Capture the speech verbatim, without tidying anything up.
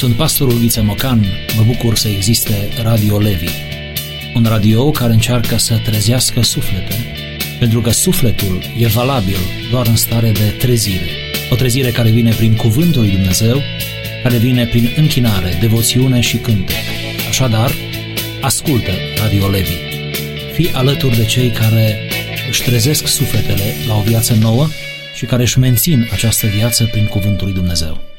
Sunt pastorul Ghiță Mocan, mă bucur să existe Radio Levi, un radio care încearcă să trezească suflete, pentru că sufletul e valabil doar în stare de trezire, o trezire care vine prin cuvântul lui Dumnezeu, care vine prin închinare, devoțiune și cântec. Așadar, ascultă Radio Levi, fii alături de cei care își trezesc sufletele la o viață nouă și care își mențin această viață prin cuvântul lui Dumnezeu.